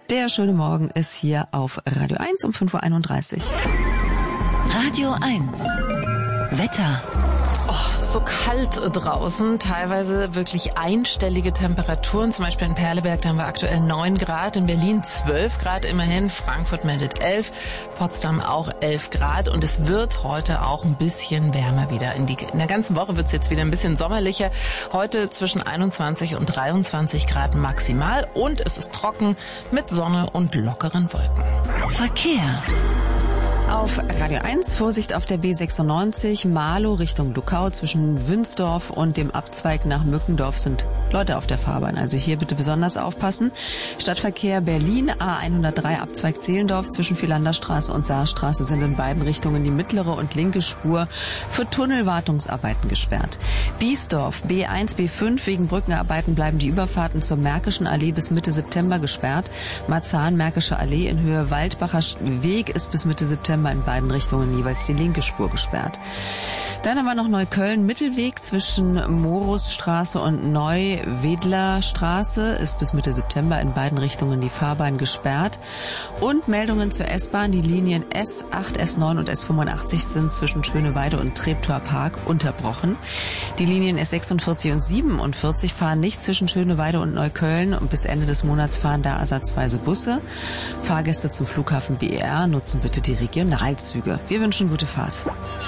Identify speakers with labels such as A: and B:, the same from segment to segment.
A: Der schöne Morgen ist hier auf Radio 1 um 5.31 Uhr.
B: Radio 1. Wetter.
C: Oh, es ist so kalt draußen, teilweise wirklich einstellige Temperaturen. Zum Beispiel in Perleberg, da haben wir aktuell 9 Grad, in Berlin 12 Grad immerhin, Frankfurt meldet 11, Potsdam auch 11 Grad und es wird heute auch ein bisschen wärmer wieder. In der ganzen Woche wird es jetzt wieder ein bisschen sommerlicher. Heute zwischen 21 und 23 Grad maximal und es ist trocken mit Sonne und lockeren Wolken.
B: Verkehr.
A: Auf Radio 1, Vorsicht auf der B96, Marlow Richtung Luckau, zwischen Wünsdorf und dem Abzweig nach Mückendorf sind Leute auf der Fahrbahn. Also hier bitte besonders aufpassen. Stadtverkehr Berlin, A103 Abzweig Zehlendorf, zwischen Philanderstraße und Saarstraße sind in beiden Richtungen die mittlere und linke Spur für Tunnelwartungsarbeiten gesperrt. Biesdorf, B1, B5, wegen Brückenarbeiten bleiben die Überfahrten zur Märkischen Allee bis Mitte September gesperrt. Marzahn, Märkische Allee in Höhe Waldbacher Weg ist bis Mitte September in beiden Richtungen jeweils die linke Spur gesperrt. Dann haben wir noch Neukölln, Mittelweg zwischen Morusstraße und Neuwedlerstraße ist bis Mitte September in beiden Richtungen die Fahrbahn gesperrt. Und Meldungen zur S-Bahn, die Linien S8, S9 und S85 sind zwischen Schöneweide und Treptower Park unterbrochen. Die Linien S46 und 47 fahren nicht zwischen Schöneweide und Neukölln und bis Ende des Monats fahren da ersatzweise Busse. Fahrgäste zum Flughafen BER nutzen bitte die Regionalzüge. Wir wünschen gute Fahrt.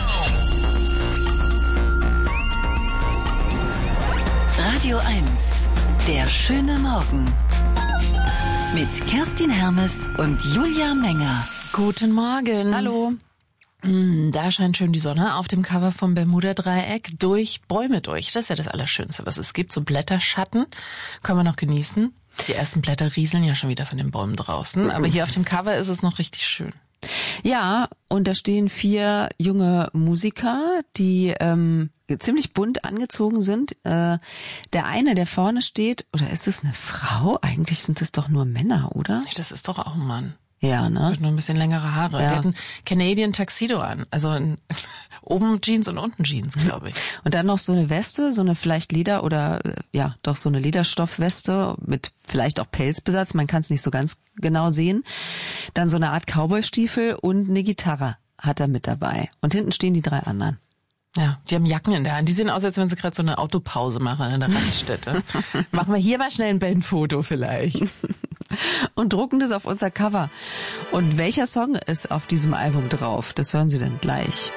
B: Radio 1. Der schöne Morgen. Mit Kerstin Hermes und Julia Menger.
C: Guten Morgen.
A: Hallo.
C: Da scheint schön die Sonne auf dem Cover vom Bermuda-Dreieck durch Bäume durch. Das ist ja das Allerschönste, was es gibt. So Blätterschatten können wir noch genießen. Die ersten Blätter rieseln ja schon wieder von den Bäumen draußen. Aber hier auf dem Cover ist es noch richtig schön.
A: Ja, und da stehen 4 junge Musiker, die ziemlich bunt angezogen sind. Der eine, der vorne steht, oder ist es eine Frau? Eigentlich sind es doch nur Männer, oder?
C: Das ist doch auch ein Mann.
A: Ja, ne?
C: Mit nur ein bisschen längere Haare.
A: Ja.
C: Der hat einen Canadian Tuxedo an. Also oben Jeans und unten Jeans, glaube ich.
A: Und dann noch so eine Weste, so eine vielleicht Leder- oder ja, doch so eine Lederstoffweste mit vielleicht auch Pelzbesatz. Man kann es nicht so ganz genau sehen. Dann so eine Art Cowboystiefel und eine Gitarre hat er mit dabei. Und hinten stehen die 3 anderen.
C: Ja, die haben Jacken in der Hand. Die sehen aus, als wenn sie gerade so eine Autopause machen in der Raststätte. Machen wir hier mal schnell ein Bandfoto vielleicht.
A: Und drucken das auf unser Cover. Und welcher Song ist auf diesem Album drauf? Das hören Sie dann gleich.